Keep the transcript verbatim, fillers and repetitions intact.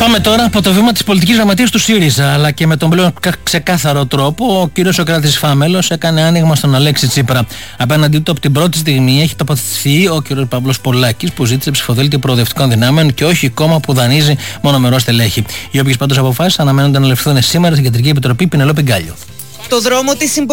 Πάμε τώρα από το βήμα της πολιτικής γραμματείας του ΣΥΡΙΖΑ, αλλά και με τον πλέον ξεκάθαρο τρόπο. Ο κύριος Σωκράτης Φάμελος έκανε άνοιγμα στον Αλέξη Τσίπρα. Απέναντί του από την πρώτη στιγμή έχει τοποθετηθεί ο κύριος Παύλος Πολάκης, που ζήτησε ψηφοδέλτιο προοδευτικών δυνάμεων και όχι κόμμα που δανείζει μονομερό στελέχη. Οι όποιες πάντως αποφάσεις αναμένονται να ληφθούν σήμερα στην Κεντρική Επιτροπή Πινελόπη Γκάλιο. Το δρόμο της